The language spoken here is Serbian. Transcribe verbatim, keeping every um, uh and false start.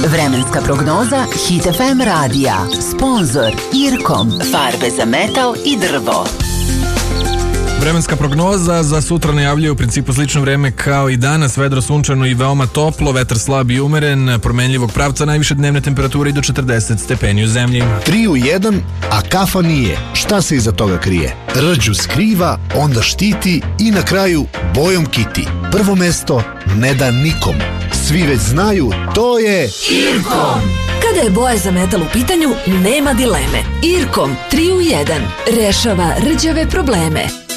Vremenska prognoza Hit F M radija. Sponzor Irkom. Farbe za metal i drvo. Vremenska prognoza za sutra najavljuje u principu slično vreme kao i danas, vedro, sunčano i veoma toplo, vetar slab i umeren, promenljivog pravca, najviše dnevne temperature i do četrdeset stepeni u zemlji. tri u jedan, a kafa nije. Šta se iza toga krije? Rđu skriva, onda štiti i na kraju bojom kiti. Prvo mesto ne da nikom. Svi već znaju, to je Irkom. Kada je boja za metal u pitanju, nema dileme. Irkom tri u jedan rešava rđave probleme.